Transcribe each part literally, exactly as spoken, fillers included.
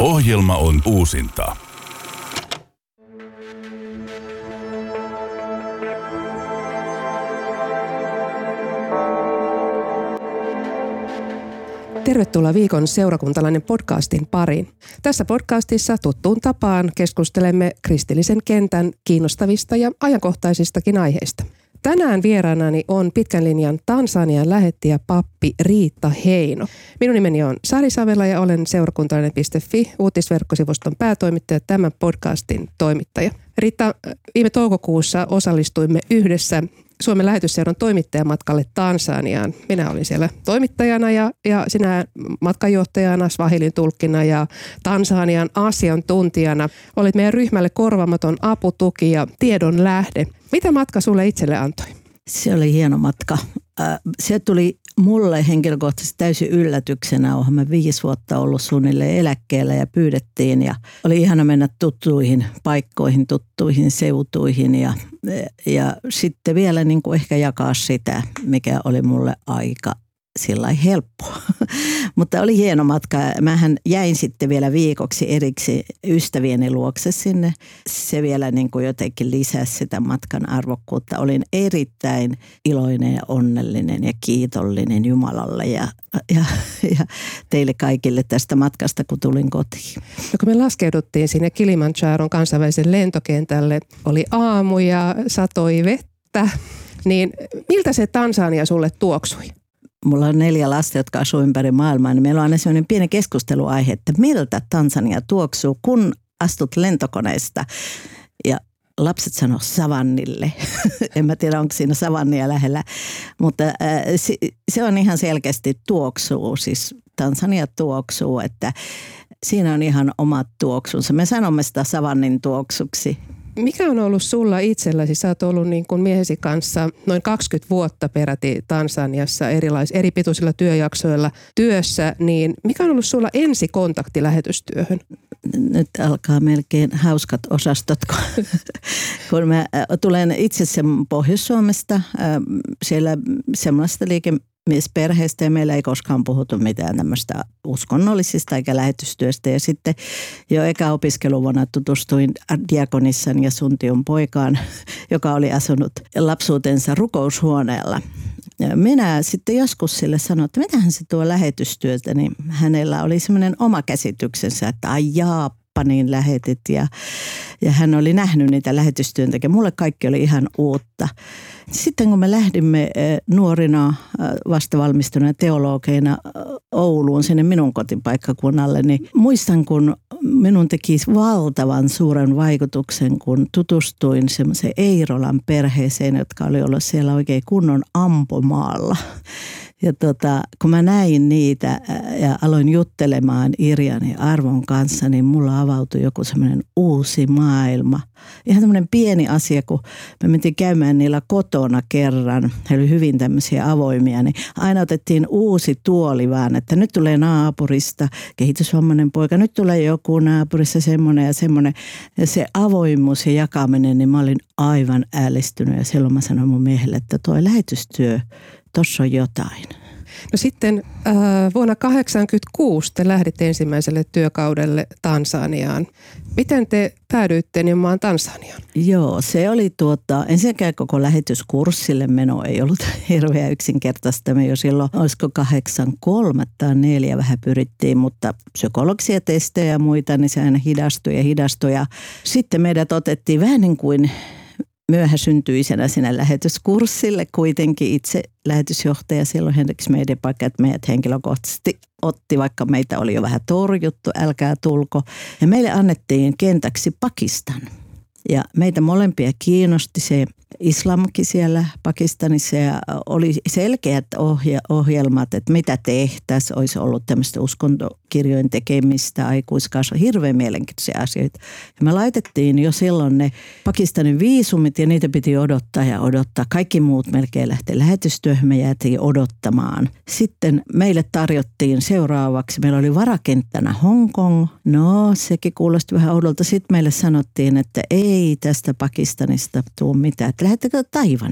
Ohjelma on uusinta. Tervetuloa viikon seurakuntalainen podcastin pariin. Tässä podcastissa tuttuun tapaan keskustelemme kristillisen kentän kiinnostavista ja ajankohtaisistakin aiheista. Tänään vieraanani on pitkän linjan Tansanian lähettäjä pappi Riitta Heino. Minun nimeni on Sari Savela ja olen seurakuntalainen piste fi uutisverkkosivuston päätoimittaja, tämän podcastin toimittaja. Riitta, viime toukokuussa osallistuimme yhdessä Suomen Lähetysseuran toimittajamatkalle Tansaniaan. Minä olin siellä toimittajana ja, ja sinä matkanjohtajana, swahilin tulkkina ja Tansanian asiantuntijana. Olit meidän ryhmälle korvaamaton aputuki ja tiedon lähde. Mitä matka sulle itselle antoi? Se oli hieno matka. Se tuli mulle henkilökohtaisesti täysin yllätyksenä. Olen mä viisi vuotta ollut suunnilleen eläkkeellä ja pyydettiin. Ja oli ihana mennä tuttuihin paikkoihin, tuttuihin seutuihin ja, ja sitten vielä niin kuin ehkä jakaa sitä, mikä oli mulle aika sillä helppoa. Mutta oli hieno matka. Mähän jäin sitten vielä viikoksi eriksi ystävieni luokse sinne. Se vielä niin kuin jotenkin lisäsi sitä matkan arvokkuutta. Olin erittäin iloinen ja onnellinen ja kiitollinen Jumalalle ja, ja, ja teille kaikille tästä matkasta, kun tulin kotiin. No, kun me laskeuduttiin sinne Kilimanjaron kansainvälisen lentokentälle, oli aamu ja satoi vettä, niin miltä se Tansania sulle tuoksui? Mulla on neljä lasta, jotka asuu ympäri maailmaa, niin meillä on aina sellainen pieni keskusteluaihe, että miltä Tansania tuoksuu, kun astut lentokoneesta. Ja lapset sanoo savannille. En mä tiedä, onko siinä savannia lähellä, mutta äh, se, se on ihan selkeästi tuoksuu, siis Tansania tuoksuu, että siinä on ihan omat tuoksunsa. Me sanomme sitä savannin tuoksuksi. Mikä on ollut sulla itselläsi? Sä oot ollut niin kuin miehesi kanssa noin kaksikymmentä vuotta peräti Tansaniassa erilais, eri pituisilla työjaksoilla työssä, niin mikä on ollut sulla ensikontakti lähetystyöhön? Nyt alkaa melkein hauskat osastot, kun, kun mä tulen itse Pohjois-Suomesta, siellä semmoista liikemiesperheestä ja meillä ei koskaan puhuttu mitään tämmöistä uskonnollisista eikä lähetystyöstä. Ja sitten jo eka opiskeluvuonna tutustuin Diakonissan ja Suntion poikaan, joka oli asunut lapsuutensa rukoushuoneella. Ja minä sitten joskus sille sanoin, että mitähän se tuo lähetystyötä, niin hänellä oli semmoinen oma käsityksensä, että ai Japaniin lähetit ja, ja hän oli nähnyt niitä lähetystyöntekijä. Mulle kaikki oli ihan uutta. Sitten kun me lähdimme nuorina vastavalmistuneena teologeina Ouluun sinne minun kotipaikkakunnalle, niin muistan, kun minun teki valtavan suuren vaikutuksen, kun tutustuin semmoiseen Eirolan perheeseen, jotka oli ollut siellä oikein kunnon ampumaalla. Ja tota, kun mä näin niitä ja aloin juttelemaan Irjan ja Arvon kanssa, niin mulla avautui joku semmoinen uusi maailma. Ihan tämmöinen pieni asia, kun me mentiin käymään niillä kotona kerran. He oli hyvin tämmöisiä avoimia, niin aina otettiin uusi tuoli vaan, että nyt tulee naapurista kehitysvammainen poika, nyt tulee joku naapurissa semmoinen ja semmoinen. Ja se avoimuus ja jakaminen, niin mä olin aivan ällistynyt ja silloin mä sanoin mun miehelle, että toi lähetystyö, tossa on jotain. No sitten äh, vuonna kahdeksankymmentäkuusi te lähditte ensimmäiselle työkaudelle Tansaniaan. Miten te päädyitte nimenomaan Tansaniaan? Joo, se oli tuota, ensinnäkään koko lähetyskurssille meno ei ollut hirveän yksinkertaista. Me jo silloin, olisiko kahdeksankymmentäkolme tai neljä vähän pyrittiin, mutta psykologisia testejä ja muita, niin se aina hidastui ja hidastui. Ja sitten meidät otettiin vähän niin kuin myöhäsyntyisenä sinne lähetyskurssille. Kuitenkin itse lähetysjohtaja silloin Henriks Mediapaikka, että meidät henkilökohtaisesti otti, vaikka meitä oli jo vähän torjuttu, älkää tulko. Ja meille annettiin kentäksi Pakistan. Ja meitä molempia kiinnosti se islamkin siellä Pakistanissa ja oli selkeät ohja- ohjelmat, että mitä tehtäisiin. Olisi ollut tämmöistä uskontokirjojen tekemistä, aikuiskasvua, hirveän mielenkiintoisia asioita. Ja me laitettiin jo silloin ne Pakistanin viisumit ja niitä piti odottaa ja odottaa. Kaikki muut melkein lähti lähetystyöhön, me jäätiin odottamaan. Sitten meille tarjottiin seuraavaksi, meillä oli varakenttänä Hongkong. No, sekin kuulosti vähän oudolta. Sitten meille sanottiin, että ei tästä Pakistanista tule mitään, että lähdettekö Taiwanille.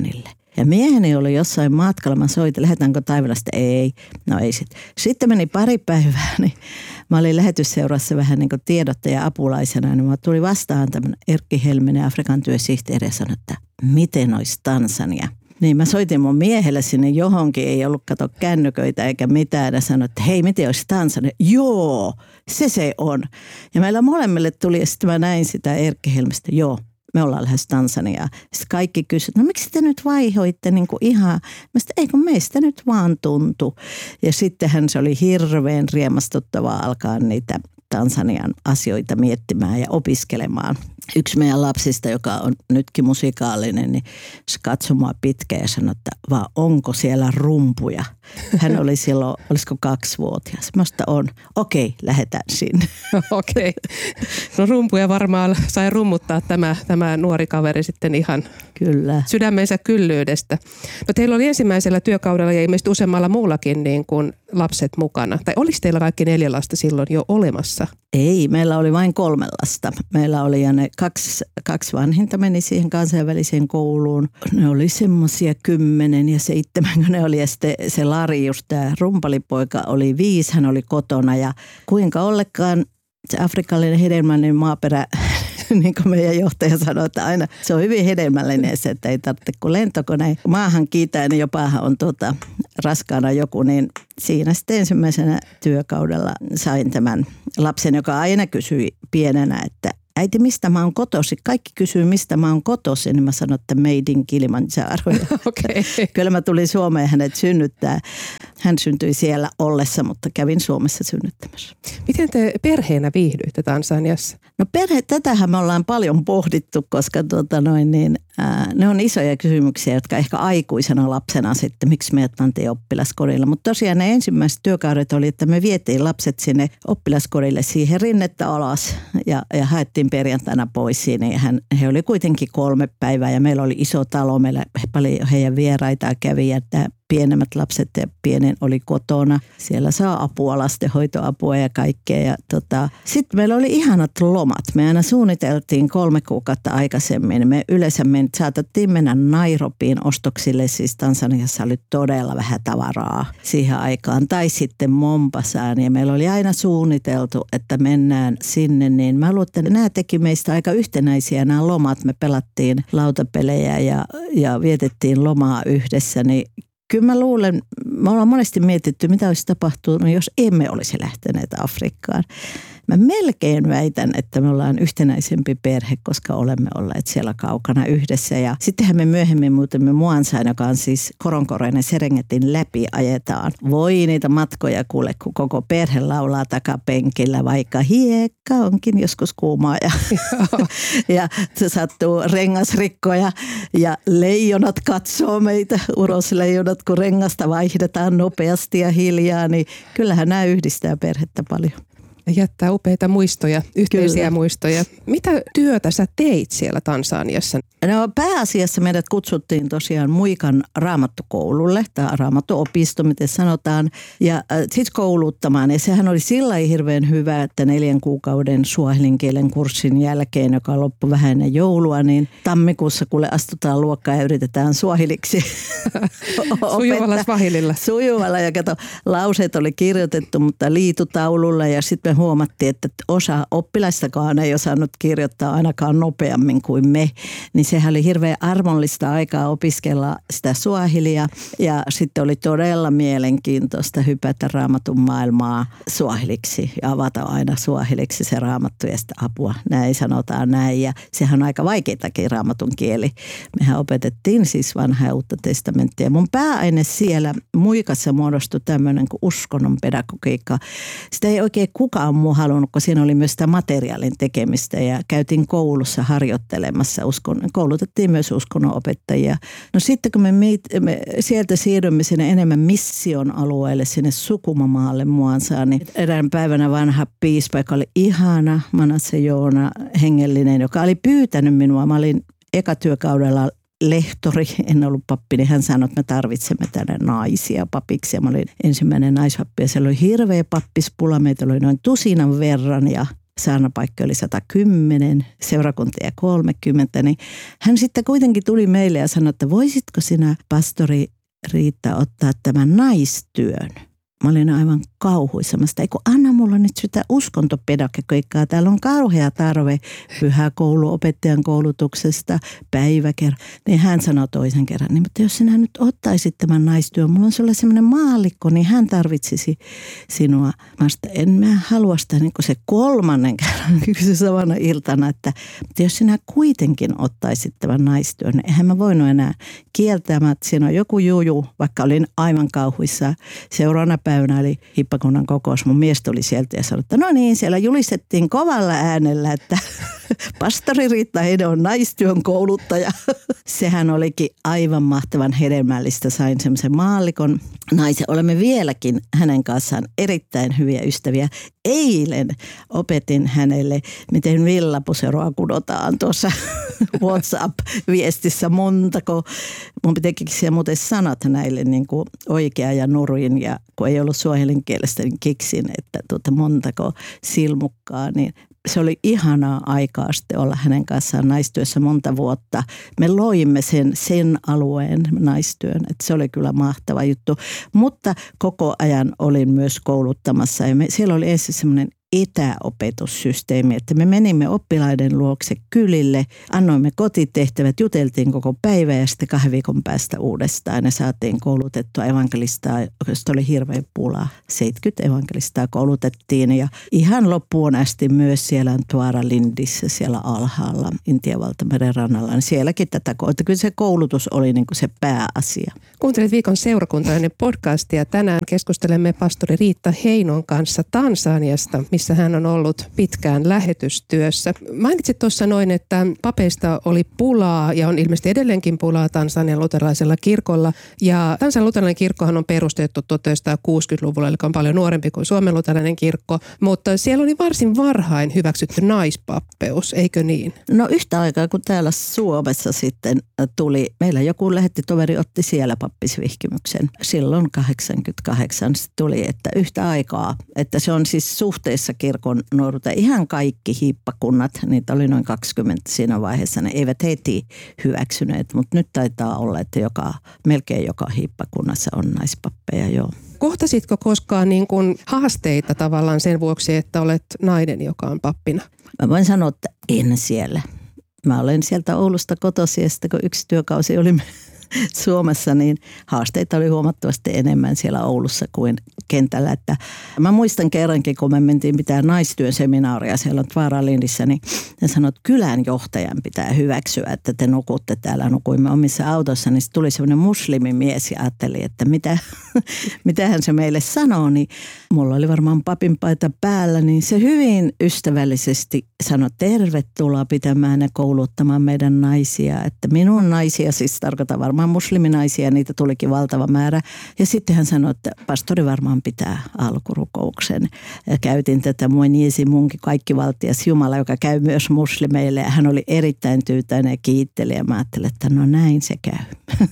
Ja mieheni oli jossain matkalla, mä soitin, lähdetäänkö Taivalasta? Ei, no ei sitten. Sitten meni pari päivää, niin mä olin lähetysseurassa vähän niin kuin tiedottaja apulaisena, niin mä tuli vastaan tämmöinen Erkki Helminen, Afrikan työsihteeri, ja sanoi, että miten olisi Tansania? Niin mä soitin mun miehelle sinne johonkin, ei ollut kato kännyköitä eikä mitään, ja sanoin, että hei, miten olisi Tansania? Joo, se se on. Ja meillä molemmille tuli, ja sitten mä näin sitä Erkki Helmistä, joo. Me ollaan lähes Tansaniaa. Sitten kaikki kysyivät, no miksi te nyt vaihoitte niin kuin ihan? Mä sitten, eikö meistä nyt vaan tuntu. Ja sittenhän se oli hirveän riemastuttavaa alkaa niitä Tansanian asioita miettimään ja opiskelemaan. Yksi meidän lapsista, joka on nytkin musikaalinen, niin se katsoi mua pitkään ja sanoi, että vaan onko siellä rumpuja? Hän oli silloin, olisiko kaksivuotias. Mä sanoin, on. Okei, lähdetään sinne. Okei. No rumpuja varmaan sai rummuttaa tämä, tämä nuori kaveri sitten ihan Kyllä. sydämensä kyllyydestä. No teillä oli ensimmäisellä työkaudella ja ilmeisesti useammalla muullakin niin kuin lapset mukana. Tai oliko teillä kaikki neljä lasta silloin jo olemassa? Ei, meillä oli vain kolme lasta. Meillä oli ja ne kaksi, kaksi vanhinta meni siihen kansainväliseen kouluun. Ne oli semmoisia kymmenen ja seitsemän, kun ne oli. Ja sitten se Lari, just tämä rumpalipoika, oli viisi, hän oli kotona. Ja kuinka ollenkaan se afrikkalainen hedelmällinen maaperä, niin kuin meidän johtaja sanoi, että aina se on hyvin hedelmällinen se, että ei tarvitse kun lentokone maahan kiitää, niin jopahan on tuota, raskaana joku, niin siinä sitten ensimmäisenä työkaudella sain tämän lapsen, joka aina kysyi pienenä, että äiti, mistä mä oon kotosi? Kaikki kysyy, mistä mä oon kotosi, niin mä sanoin, että made in Kilimanjaro. Okay. Kyllä mä tulin Suomeen hänet synnyttää. Hän syntyi siellä ollessa, mutta kävin Suomessa synnyttämässä. Miten te perheenä viihdyitte Tansaniassa? No perhe, tätähän me ollaan paljon pohdittu, koska tuota noin niin, ää, ne on isoja kysymyksiä, jotka ehkä aikuisena lapsena sitten, miksi meidät pantiin oppilaskodilla. Mutta tosiaan ne ensimmäiset työkaudet oli, että me vietiin lapset sinne oppilaskodille siihen rinnettä alas ja, ja haettiin perjantaina pois siinä. Ja hän, he oli kuitenkin kolme päivää ja meillä oli iso talo, meillä paljon heidän vieraitaan kävi ja tämä pienemmät lapset ja pienen oli kotona. Siellä saa apua, lastenhoitoapua ja kaikkea. Ja tota, sitten meillä oli ihanat lomat. Me aina suunniteltiin kolme kuukautta aikaisemmin. Me yleensä me saatettiin mennä Nairobiin ostoksille. Siis Tansaniassa oli todella vähän tavaraa siihen aikaan. Tai sitten Mombasaan. Ja meillä oli aina suunniteltu, että mennään sinne. Niin mä luulen, että nämä teki meistä aika yhtenäisiä nämä lomat. Me pelattiin lautapelejä ja, ja vietettiin lomaa yhdessä. Niin kyllä mä luulen, me ollaan monesti mietitty, mitä olisi tapahtunut, jos emme olisi lähteneet Afrikkaan. Mä melkein väitän, että me ollaan yhtenäisempi perhe, koska olemme olleet siellä kaukana yhdessä. Ja sittenhän me myöhemmin muutimme Moansaan, joka on siis Koronkoren Serengetin läpi ajetaan. Voi niitä matkoja kuule, kun koko perhe laulaa takapenkillä, vaikka hiekka onkin joskus kuumaa. Ja, ja se sattuu rengasrikkoja ja leijonat katsoo meitä, urosleijonat, kun rengasta vaihdetaan nopeasti ja hiljaa. Niin kyllähän nämä yhdistää perhettä paljon. Jättää upeita muistoja, yhteisiä Kyllä. muistoja. Mitä työtä sä teit siellä Tansaniassa? No pääasiassa meidät kutsuttiin tosiaan Muikan raamattukoululle, tai raamattuopisto, miten sanotaan, ja äh, sitten kouluttamaan. Ja sehän oli sillä hirveän hyvä, että neljän kuukauden suahelin kielen kurssin jälkeen, joka loppui vähän ennen joulua, niin tammikuussa kuule astutaan luokkaan ja yritetään suahiliksi Sujuvalla swahililla. Sujuvalla, ja kato, lauseet oli kirjoitettu, mutta liitutaululla, ja sitten me huomattiin, että osa oppilaistakaan ei osannut kirjoittaa ainakaan nopeammin kuin me, niin sehän oli hirveän armollista aikaa opiskella sitä suahilia ja sitten oli todella mielenkiintoista hypätä raamatun maailmaa suahiliksi ja avata aina suahiliksi se raamattu ja sitä apua. Näin sanotaan näin ja sehän on aika vaikeitakin raamatun kieli. Mehän opetettiin siis vanhaa ja uutta testamenttia. Mun pääaine siellä Muikassa muodostui tämmöinen kuin uskonnon pedagogiikka. Sitä ei oikein kukaan muu halunnut, kun siinä oli myös sitä materiaalin tekemistä ja käytiin koulussa harjoittelemassa. Uskon, koulutettiin myös uskonnonopettajia. No sitten kun me, me sieltä siirrymme sinne enemmän mission alueelle, sinne Sukumamaalle Moansaan, niin erään päivänä vanha piispa, joka oli ihana, Manasse Joona, hengellinen, joka oli pyytänyt minua. Mä olin eka työkaudella lehtori, en ollut pappi, niin hän sanoi, että me tarvitsemme tänne naisia papiksi. Ja mä olin ensimmäinen naispappi ja siellä oli hirveä pappispula, meitä oli noin tusinan verran ja saarnapaikka oli sata kymmenen, seurakuntia kolmekymmentä, niin hän sitten kuitenkin tuli meille ja sanoi, että voisitko sinä, pastori Riitta, ottaa tämän naistyön? Mä olin aivan kauhuissamasta. Eikö anna mulla nyt sitä uskontopedagogiikkaa. Täällä on kauhea tarve pyhäkouluopettajan koulutuksesta, päiväkerran. Niin hän sanoi toisen kerran, niin, mutta jos sinä nyt ottaisit tämän naistyön, mulla on sulle semmoinen maallikko, niin hän tarvitsisi sinua. Mä sitä, en mä halua sitä niin kuin se kolmannen kerran yksi samana iltana, että, että jos sinä kuitenkin ottaisit tämän naistyön, niin eihän mä voinut enää kieltämään, että siinä on joku juju, vaikka olin aivan kauhuissa. Seuraavana päivänä oli hiippakunnan kokous. Mun mies tuli sieltä ja sanoi, että no niin, siellä julistettiin kovalla äänellä, että pastori Riitta Hede on naistyön kouluttaja. Sehän olikin aivan mahtavan hedelmällistä. Sain semmoisen maallikon naisen. Olemme vieläkin hänen kanssaan erittäin hyviä ystäviä. Eilen opetin hänelle, miten villapuseroa kudotaan tuossa WhatsApp-viestissä montako. Mun piti keksiä muuten sanat näille niin kuin oikea ja nurin, ja kun ei ollut suojelin kielestä, niin keksin, että tuota montako silmukkaa, niin se oli ihanaa aikaa sitten olla hänen kanssaan naistyössä monta vuotta. Me loimme sen, sen alueen naistyön, että se oli kyllä mahtava juttu. Mutta koko ajan olin myös kouluttamassa ja me, siellä oli ensin semmoinen etäopetussysteemi, että me menimme oppilaiden luokse kylille, annoimme kotitehtävät, juteltiin koko päivä ja sitten kahden viikon päästä uudestaan ja saatiin koulutettua evankelistaa, josta oli hirveä pula. seitsemänkymmentä evankelistaa koulutettiin ja ihan loppuun asti myös siellä Tuara Lindissä, siellä alhaalla Intian valtameren rannalla, niin sielläkin tätä koulutusta. Kyllä se koulutus oli niin kuin se pääasia. Kuuntelit Viikon seurakuntainen podcastia. Tänään keskustelemme pastori Riitta Heinon kanssa Tansaniasta, missä hän on ollut pitkään lähetystyössä. Mainitsit tuossa noin, että papeista oli pulaa ja on ilmeisesti edelleenkin pulaa Tansanian luterilaisella kirkolla. Ja Tansanian luterilainen kirkkohan on perustettu tuhatyhdeksänsataakuusikymmentäluvulla, eli on paljon nuorempi kuin Suomen luterilainen kirkko. Mutta siellä oli varsin varhain hyväksytty naispappeus, eikö niin? No yhtä aikaa, kun täällä Suomessa sitten tuli, meillä joku lähettitoveri otti siellä pappisvihkimyksen. Silloin kahdeksankymmentäkahdeksan tuli, että yhtä aikaa, että se on siis suhteessa kirkon nuoruuteen. Ihan kaikki hiippakunnat, niitä oli noin kaksikymmentä siinä vaiheessa, ne eivät heti hyväksyneet, mutta nyt taitaa olla, että joka, melkein joka hiippakunnassa on naispappeja, joo. Kohtasitko koskaan niin kuin haasteita tavallaan sen vuoksi, että olet nainen, joka on pappina? Mä voin sanoa, että en siellä. Mä olen sieltä Oulusta kotoisin ja sitten kun yksi työkausi oli Suomessa, niin haasteita oli huomattavasti enemmän siellä Oulussa kuin kentällä. Että mä muistan kerrankin, kun me mentiin pitää naistyön seminaaria siellä Tuara Lindissä, niin ne sanoi, että kylän johtajan pitää hyväksyä, että te nukutte täällä. Nukuimme omissa autossa, niin tuli semmoinen muslimimies ja ajatteli, että mitä, mitähän se meille sanoo. Niin mulla oli varmaan papinpaita päällä, niin se hyvin ystävällisesti sanoi, tervetuloa pitämään ja kouluttamaan meidän naisia. Että minun naisia siis tarkoittaa varmaan musliminaisia, niitä tulikin valtava määrä. Ja sitten hän sanoi, että pastori varmaan pitää alkurukouksen. Ja käytin tätä mueniesi munkin kaikki valtias Jumala, joka käy myös muslimeille. Ja hän oli erittäin tyytyväinen ja kiitteli. Ja mä ajattelin, että no näin se käy.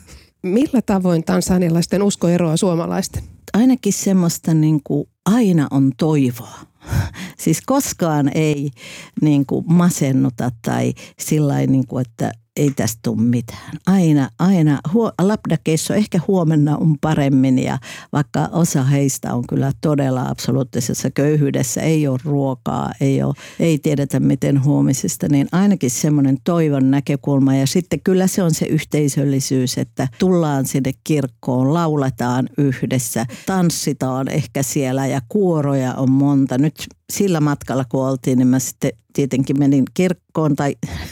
Millä tavoin tansanialaisten usko eroaa suomalaisten? Ainakin semmoista niin kuin aina on toivoa. Siis koskaan ei niin kuin masennuta tai sillain, niin kuin, että ei tästä tule mitään. Aina, aina labdakeissa ehkä huomenna on paremmin ja vaikka osa heistä on kyllä todella absoluuttisessa köyhyydessä, ei ole ruokaa, ei, ole, ei tiedetä miten huomisesta, niin ainakin semmoinen toivon näkökulma ja sitten kyllä se on se yhteisöllisyys, että tullaan sinne kirkkoon, lauletaan yhdessä, tanssitaan ehkä siellä ja kuoroja on monta. Nyt sillä matkalla kun oltiin, niin mä sitten tietenkin menin kirkkoon tai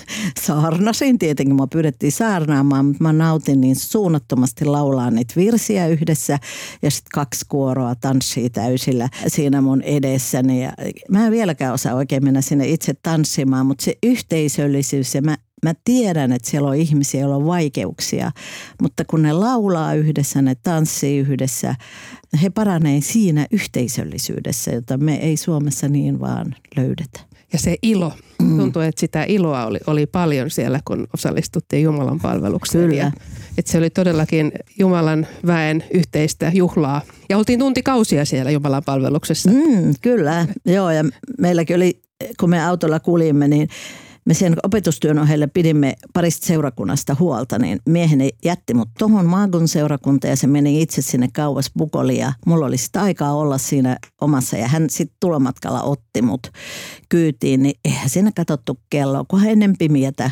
saarnasin. Tietenkin mua pyydettiin saarnaamaan, mutta mä nautin niin suunnattomasti laulaa niitä virsiä yhdessä ja sitten kaksi kuoroa tanssii täysillä siinä mun edessäni. Ja mä en vieläkään osaa oikein mennä sinne itse tanssimaan, mutta se yhteisöllisyys ja mä Mä tiedän, että siellä on ihmisiä, joilla on vaikeuksia, mutta kun ne laulaa yhdessä, ne tanssii yhdessä, he paranee siinä yhteisöllisyydessä, jota me ei Suomessa niin vaan löydetä. Ja se ilo, tuntuu, että sitä iloa oli, oli paljon siellä, kun osallistuttiin Jumalan palvelukseen. Kyllä. Ja, että se oli todellakin Jumalan väen yhteistä juhlaa. Ja oltiin tuntikausia siellä Jumalan palveluksessa. Mm, kyllä, joo ja meilläkin oli kun me autolla kulimme, niin me sen opetustyön ohelle pidimme parista seurakunnasta huolta, niin mieheni jätti mut tuohon maakunnan seurakuntaan ja se meni itse sinne kauas Bukoliin ja mulla oli sitä aikaa olla siinä omassa ja hän sitten tulomatkalla otti mut kyytiin, niin eihän siinä katsottu kelloa, kunhan ennen pimiätä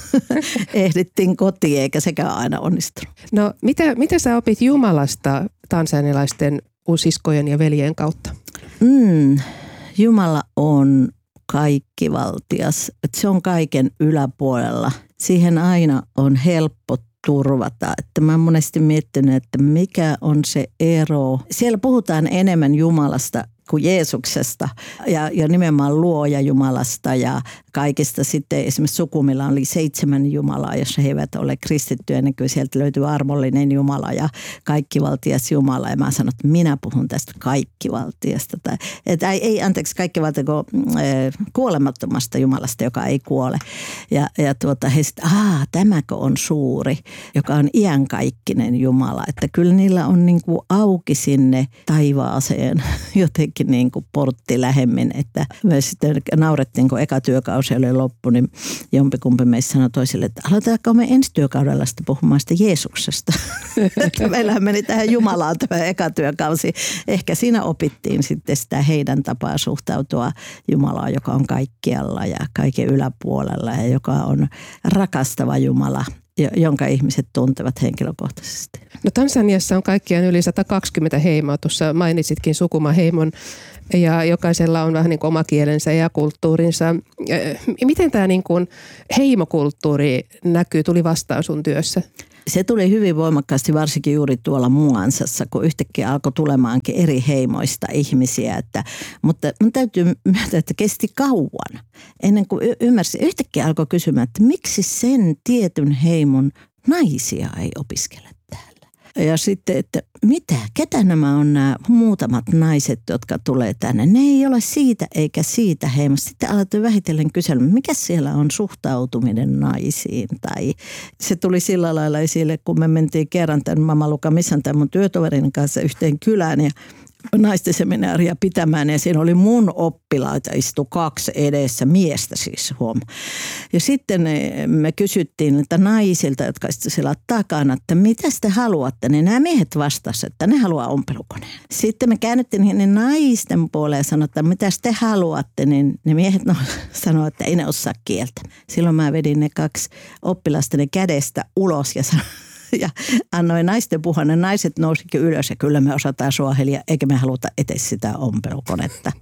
ehdittiin kotiin eikä sekään aina onnistunut. No mitä, mitä sä opit Jumalasta tansanialaisten usiskojen ja veljen kautta? Mm, Jumala on kaikkivaltias. Että se on kaiken yläpuolella. Siihen aina on helppo turvata. Että mä oon monesti miettinyt, että mikä on se ero. Siellä puhutaan enemmän Jumalasta kuin Jeesuksesta ja, ja nimenomaan luoja Jumalasta ja kaikista sitten esimerkiksi Sukumilla oli seitsemän Jumalaa, jos he eivät ole kristittyjä, niin kyllä sieltä löytyy armollinen Jumala ja kaikkivaltias Jumala ja mä sanon, että minä puhun tästä kaikkivaltiasta. Tai, että ei, ei anteeksi kaikkivaltia kuin kuolemattomasta Jumalasta, joka ei kuole. Ja, ja tuota, he sitten, aah, tämäkö on suuri, joka on iankaikkinen Jumala. Että kyllä niillä on niin kuin auki sinne taivaaseen jotenkin niin kuin portti lähemmin, että me sitten naurettiin, kun eka työkausi oli loppu, niin jompikumpi meistä sanoi toisille, että aloitetaanko me ensi työkaudella sitten puhumaan sitä Jeesuksesta. Meillähän meni tähän Jumalaan tämä eka työkausi. Ehkä siinä opittiin sitten sitä heidän tapaa suhtautua Jumalaan, joka on kaikkialla ja kaiken yläpuolella ja joka on rakastava Jumala, jonka ihmiset tuntevat henkilökohtaisesti. No Tansaniassa on kaikkiaan yli sata kaksikymmentä heimoa. Tuossa mainitsitkin Sukuma-heimon ja jokaisella on vähän niin kuin oma kielensä ja kulttuurinsa. Miten tämä niin kuin heimokulttuuri näkyy, tuli vastaan sun työssä? Se tuli hyvin voimakkaasti varsinkin juuri tuolla Muansassa, kun yhtäkkiä alkoi tulemaankin eri heimoista ihmisiä. Että, mutta mun täytyy myöntää, että kesti kauan ennen kuin y- ymmärsin. Yhtäkkiä alkoi kysymään, että miksi sen tietyn heimon naisia ei opiskele täällä. Ja sitten, että mitä, ketä nämä on nämä muutamat naiset, jotka tulee tänne? Ne ei ole siitä eikä siitä heimosta. Sitten aloitin vähitellen kysellä, mikä siellä on suhtautuminen naisiin. Tai se tuli sillä lailla esille, kun me mentiin kerran tämän Mama Luka Missan tämän mun työtoverin kanssa yhteen kylään ja naisten seminaaria pitämään ja siinä oli mun oppilaita, istui kaksi edessä, miestä siis huom. Ja sitten me kysyttiin että naisilta, jotka istuivat siellä takana, että mitä te haluatte, niin nämä miehet vastasivat, että ne haluaa ompelukoneen. Sitten me käännyttiin ne naisten puoleen ja sanoivat, että mitä te haluatte, niin ne miehet no, sanoivat, että ei ne osaa kieltä. Silloin mä vedin ne kaksi oppilastani kädestä ulos ja sanoin, ja annoin naisten puhua, ne naiset nousikin ylös ja kyllä me osataan suahelia, eikä me haluta etes sitä ompelukonetta.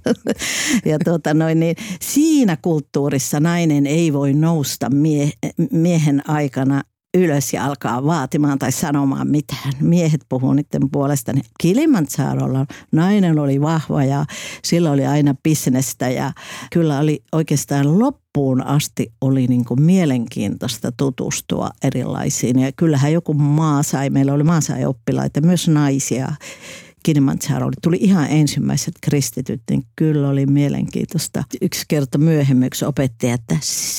Ja tuota noin, niin siinä kulttuurissa nainen ei voi nousta mie- miehen aikana ylös ja alkaa vaatimaan tai sanomaan mitään. Miehet puhuu niiden puolesta. Kilimanjarolla nainen oli vahva ja sillä oli aina bisnestä ja kyllä oli oikeastaan loppuun asti oli niin kuin mielenkiintoista tutustua erilaisiin. Ja kyllähän joku maasai, meillä oli maasai-oppilaita, myös naisia. Kilimanjarolla tuli ihan ensimmäiset kristityt, niin kyllä oli mielenkiintoista. Yksi kerta myöhemmin yksi opettaja, että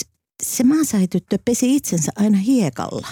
se maasai-tyttö pesi itsensä aina hiekalla.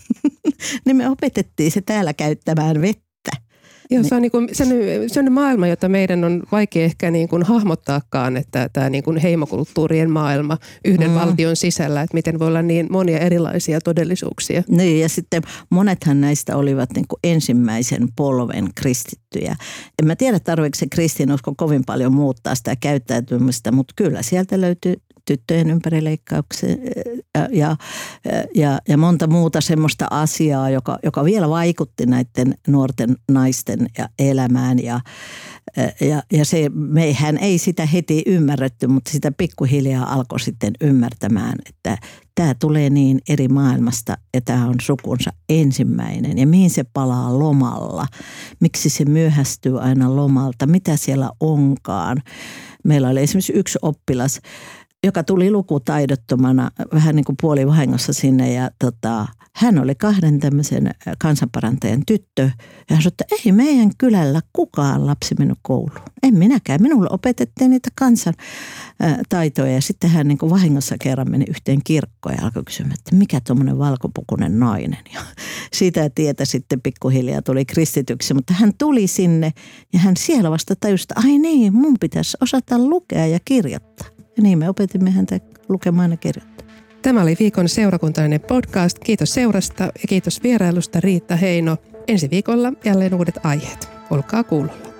Niin me opetettiin se täällä käyttämään vettä. Joo, se on, niin kuin, se on maailma, jota meidän on vaikea ehkä niin kuin hahmottaakaan, että tämä niin kuin heimokulttuurien maailma yhden mm. valtion sisällä, että miten voi olla niin monia erilaisia todellisuuksia. Niin ja sitten monethan näistä olivat niin kuin ensimmäisen polven kristittyjä. En mä tiedä, tarvitseeko se kristinusko kovin paljon muuttaa sitä käyttäytymistä, mutta kyllä sieltä löytyy tyttöjen ympärileikkauksia ja, ja, ja, ja monta muuta semmoista asiaa, joka, joka vielä vaikutti näiden nuorten naisten ja elämään. Ja, ja, ja se, meihän ei sitä heti ymmärretty, mutta sitä pikkuhiljaa alkoi sitten ymmärtämään, että tämä tulee niin eri maailmasta ja tämä on sukunsa ensimmäinen. Ja mihin se palaa lomalla? Miksi se myöhästyy aina lomalta? Mitä siellä onkaan? Meillä oli esimerkiksi yksi oppilas, joka tuli lukutaidottomana vähän niin kuin puolivahingossa sinne ja tota, hän oli kahden tämmöisen kansanparantajan tyttö. Ja hän sanoi, että ei meidän kylällä kukaan lapsi mennyt kouluun. En minäkään. Minulle opetettiin niitä kansantaitoja ja sitten hän niin kuin vahingossa kerran meni yhteen kirkkoon ja alkoi kysymään, että mikä tuommoinen valkopukunen nainen. Ja sitä tietä sitten pikkuhiljaa tuli kristityksi, mutta hän tuli sinne ja hän siellä vasta tajusi, että ai niin, mun pitäisi osata lukea ja kirjoittaa. Ja niin me opetimme häntä lukemaan ja kirjoittamaan. Tämä oli viikon seurakuntalainen podcast. Kiitos seurasta ja kiitos vierailusta Riitta Heino. Ensi viikolla jälleen uudet aiheet. Olkaa kuulolla.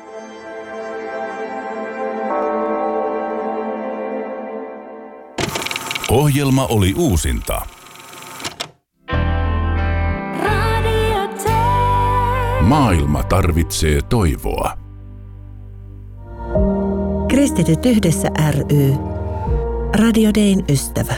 Ohjelma oli uusinta. Maailma tarvitsee toivoa. Kristityt yhdessä ry. Radio Dayn ystävä.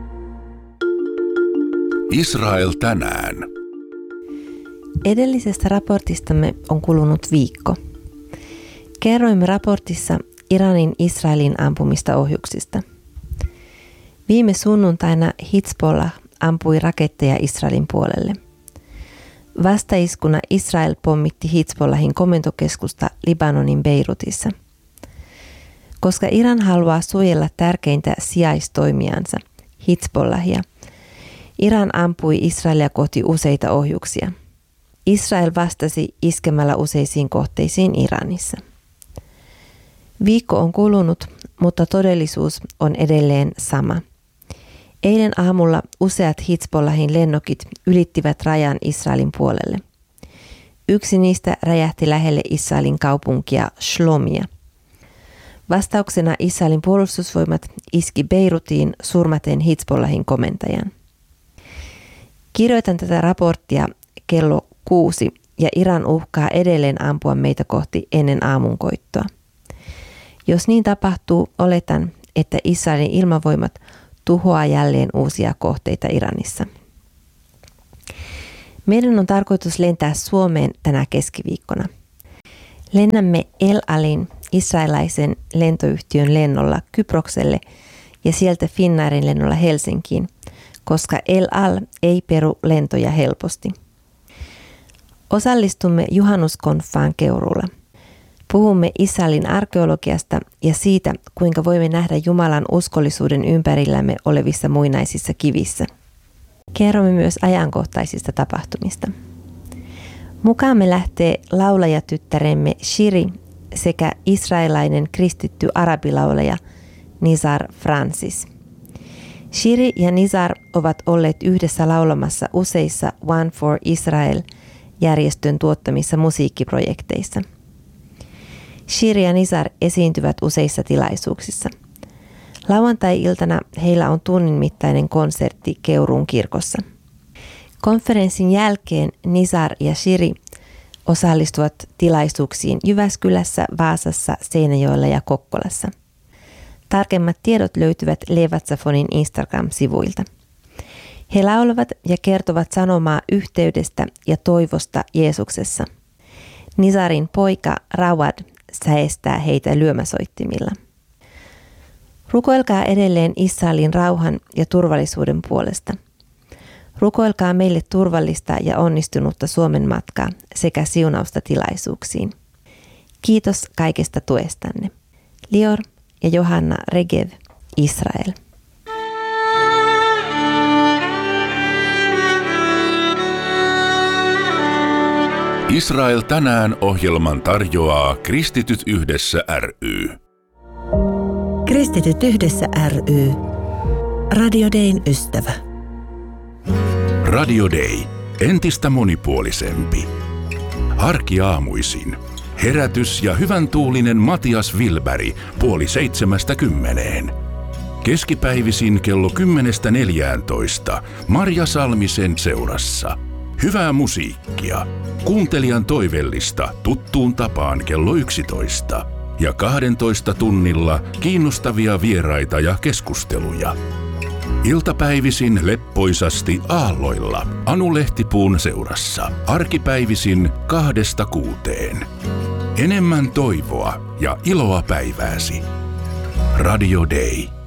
Israel tänään. Edellisestä raportistamme on kulunut viikko. Kerroimme raportissa Iranin Israelin ampumista ohjuksista. Viime sunnuntaina Hizbollah ampui raketteja Israelin puolelle. Vastaiskuna Israel pommitti Hizbollahin komentokeskusta Libanonin Beirutissa. Koska Iran haluaa suojella tärkeintä sijaistoimijansa, Hizbollahia, Iran ampui Israelia kohti useita ohjuksia. Israel vastasi iskemällä useisiin kohteisiin Iranissa. Viikko on kulunut, mutta todellisuus on edelleen sama. Eilen aamulla useat Hizbollahin lennokit ylittivät rajan Israelin puolelle. Yksi niistä räjähti lähelle Israelin kaupunkia Shlomia. Vastauksena Israelin puolustusvoimat iski Beirutiin surmaten Hizbollahin komentajan. Kirjoitan tätä raporttia kello kuusi ja Iran uhkaa edelleen ampua meitä kohti ennen aamunkoittoa. Jos niin tapahtuu, oletan, että Israelin ilmavoimat tuhoaa jälleen uusia kohteita Iranissa. Meidän on tarkoitus lentää Suomeen tänä keskiviikkona. Lennämme El Alin israelaisen lentoyhtiön lennolla Kyprokselle ja sieltä Finnairin lennolla Helsinkiin, koska El Al ei peru lentoja helposti. Osallistumme juhannuskonfaan Keuruulla. Puhumme Israelin arkeologiasta ja siitä, kuinka voimme nähdä Jumalan uskollisuuden ympärillämme olevissa muinaisissa kivissä. Kerromme myös ajankohtaisista tapahtumista. Mukaamme lähtee laulajatyttäremme Shiri sekä israelainen kristitty arabilaulaja Nizar Francis. Shiri ja Nizar ovat olleet yhdessä laulamassa useissa One for Israel-järjestön tuottamissa musiikkiprojekteissa. Shiri ja Nizar esiintyvät useissa tilaisuuksissa. Lauantai-iltana heillä on tunnin mittainen konsertti Keuruun kirkossa. Konferenssin jälkeen Nizar ja Shiri osallistuvat tilaisuuksiin Jyväskylässä, Vaasassa, Seinäjoella ja Kokkolassa. Tarkemmat tiedot löytyvät Levatsafonin Instagram-sivuilta. He laulavat ja kertovat sanomaa yhteydestä ja toivosta Jeesuksessa. Nizarin poika Rawad säestää heitä lyömäsoittimilla. Rukoilkaa edelleen Israelin rauhan ja turvallisuuden puolesta. Rukoilkaa meille turvallista ja onnistunutta Suomen matkaa sekä siunausta tilaisuuksiin. Kiitos kaikesta tuestanne. Lior ja Johanna Regev, Israel. Israel tänään ohjelman tarjoaa Kristityt yhdessä ry. Kristityt yhdessä ry. Radio Dayn ystävä. Radio Day. Entistä monipuolisempi. Arkiaamuisin. Herätys ja hyvän tuulinen Matias Wilberg puoli seitsemästä kymmeneen. Keskipäivisin kello kymmenestä neljääntoista Marja Salmisen seurassa. Hyvää musiikkia. Kuuntelijan toivellista tuttuun tapaan kello yksitoista. Ja kahdentoista tunnilla kiinnostavia vieraita ja keskusteluja. Iltapäivisin leppoisasti aalloilla Anu Lehtipuun seurassa. Arkipäivisin kahdesta kuuteen. Enemmän toivoa ja iloa päivääsi. Radio Day.